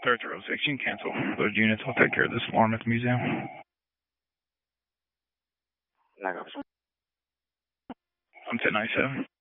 Third row 16, cancel. Those units, I'll take care of this alarm at the museum. I'm 1097.